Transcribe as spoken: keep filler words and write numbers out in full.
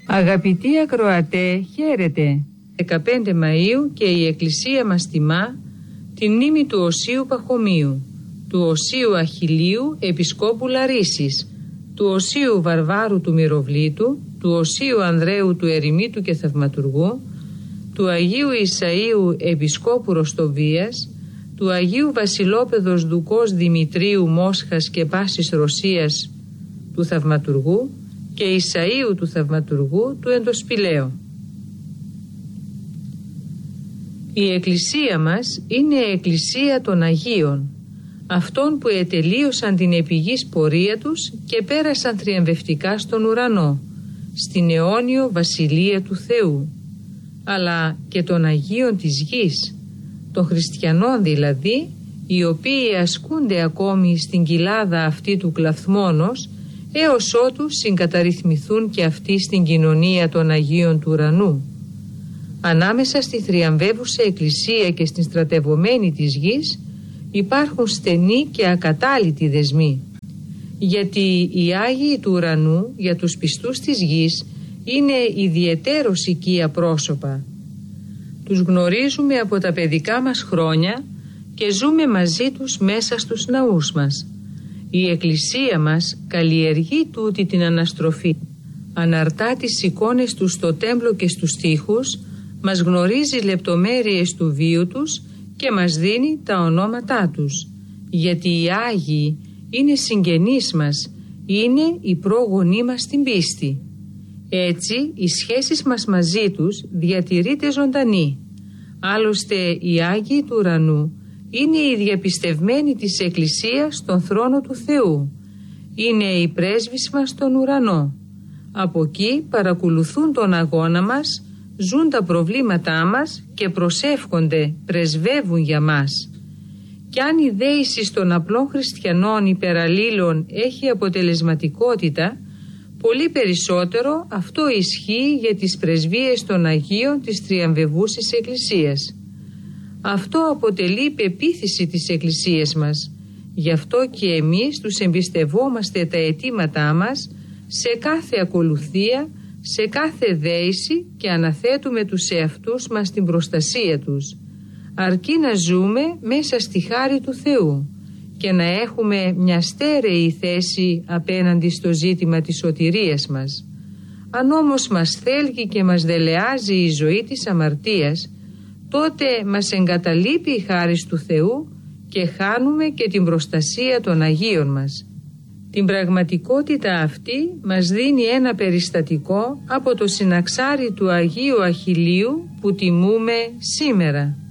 Αγαπητοί ακροατέ, χαίρετε. δεκαπέντε Μαΐου και η Εκκλησία μας τιμά τη μνήμη του Οσίου Παχωμίου, του Οσίου Αχιλλείου Επισκόπου Λαρίσης, του Οσίου Βαρβάρου του Μυροβλήτου, του Οσίου Ανδρέου του Ερημίτου και Θαυματουργού, του Αγίου Ισαΐου Επισκόπου Ροστοβίας, του Αγίου Βασιλόπεδος Δουκός Δημητρίου Μόσχας και Πάσης Ρωσίας του Θαυματουργού και Ισαΐου του Θαυματουργού του Εντοσπηλαίου. Η Εκκλησία μας είναι Εκκλησία των Αγίων, αυτών που ετελείωσαν την επιγής πορεία τους και πέρασαν θριαμβευτικά στον ουρανό, στην αιώνιο Βασιλεία του Θεού, αλλά και των Αγίων της γης, των χριστιανών δηλαδή, οι οποίοι ασκούνται ακόμη στην κοιλάδα αυτή του κλαθμόνος, έως ότου συγκαταρρυθμηθούν και αυτοί στην κοινωνία των Αγίων του ουρανού. Ανάμεσα στη θριαμβεύουσα Εκκλησία και στην στρατευωμένη της γης υπάρχουν στενοί και ακατάλητοι δεσμοί, γιατί οι Άγιοι του ουρανού για τους πιστούς της γης είναι ιδιαιτέρως οικία πρόσωπα. Τους γνωρίζουμε από τα παιδικά μας χρόνια και ζούμε μαζί τους μέσα στους ναούς μας. Η Εκκλησία μας καλλιεργεί τούτη την αναστροφή. Αναρτά τις εικόνες τους στο τέμπλο και στους στίχους, μας γνωρίζει λεπτομέρειες του βίου τους και μας δίνει τα ονόματά τους, γιατί οι Άγιοι είναι συγγενείς μας, είναι οι πρόγονοί μας στην πίστη. Έτσι οι σχέσεις μας μαζί τους διατηρείται ζωντανή. Άλλωστε οι Άγιοι του ουρανού είναι οι διαπιστευμένοι της Εκκλησίας στον θρόνο του Θεού. Είναι οι πρέσβεις μας στον ουρανό. Από εκεί παρακολουθούν τον αγώνα μας, ζουν τα προβλήματά μας και προσεύχονται, πρεσβεύουν για μας. Κι αν η δέηση των απλών χριστιανών υπεραλλήλων έχει αποτελεσματικότητα, πολύ περισσότερο αυτό ισχύει για τις πρεσβείες των Αγίων της θριαμβευούσης Εκκλησίας. Αυτό αποτελεί πεποίθηση της Εκκλησίας μας. Γι' αυτό και εμείς τους εμπιστευόμαστε τα αιτήματά μας σε κάθε ακολουθία, σε κάθε δέηση και αναθέτουμε τους εαυτούς μας στην προστασία τους, αρκεί να ζούμε μέσα στη χάρη του Θεού και να έχουμε μια στέρεη θέση απέναντι στο ζήτημα της σωτηρίας μας. Αν όμως μας θέλει και μας δελεάζει η ζωή της αμαρτίας, τότε μας εγκαταλείπει η χάρις του Θεού και χάνουμε και την προστασία των Αγίων μας. Την πραγματικότητα αυτή μας δίνει ένα περιστατικό από το συναξάρι του Αγίου Αχιλλείου που τιμούμε σήμερα.